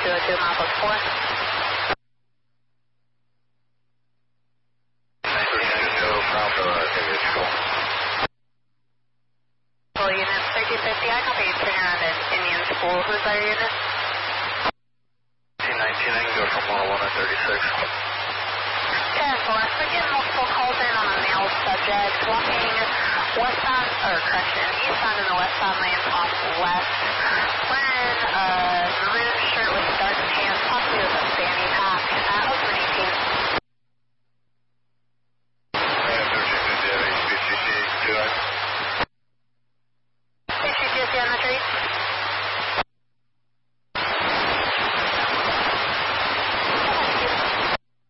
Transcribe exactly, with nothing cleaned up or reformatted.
two oh two, Mappa four. Full unit thirty fifty, I copy you turn around in Indian School. Who's our unit? nineteen nineteen, I can go from one oh one to thirty-six. ten four, we're getting multiple calls in on a male subject walking westbound, or correction, eastbound in the westbound lane off west. Wearing a maroon shirt with dark pants, possibly with a fanny pack at Oakland eighteen.